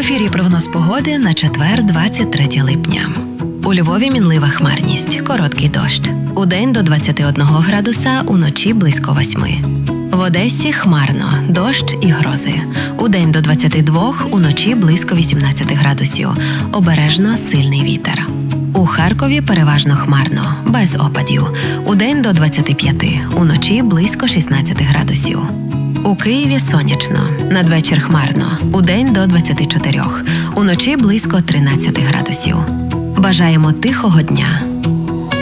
ефірі прогноз погоди на четвер, 23 липня. У Львові мінлива хмарність, короткий дощ. Удень до 21 градуса, уночі близько 8. В Одесі хмарно, дощ і грози. Удень до 22, уночі близько 18 градусів. Обережно сильний вітер. У Харкові переважно хмарно, без опадів. Удень до 25, уночі близько 16 градусів. У Києві сонячно, надвечір хмарно, удень до 24, уночі близько 13 градусів. Бажаємо тихого дня.